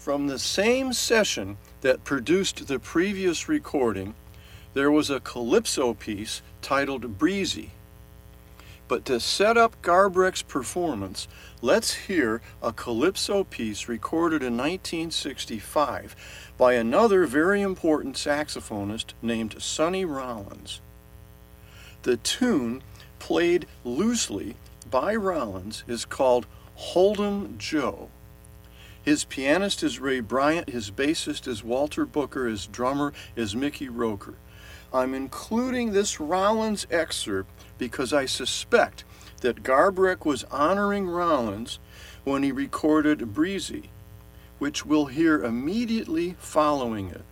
From the same session that produced the previous recording, there was a calypso piece titled Breezy. But to set up Garbrecht's performance, let's hear a calypso piece recorded in 1965 by another very important saxophonist named Sonny Rollins. The tune, played loosely by Rollins, is called Hold'em Joe. His pianist is Ray Bryant, his bassist is Walter Booker, his drummer is Mickey Roker. I'm including this Rollins excerpt because I suspect that Garbrecht was honoring Rollins when he recorded Breezy, which we'll hear immediately following it.